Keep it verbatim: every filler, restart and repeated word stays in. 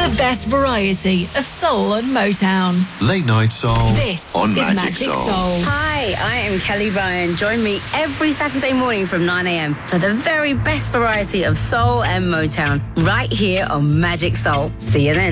The best variety of soul and Motown. Late Night Soul This on is Magic, Magic Soul. Soul. Hi, I am Kelly Ryan. Join me every Saturday morning from nine a.m. for the very best variety of soul and Motown right here on Magic Soul. See you then.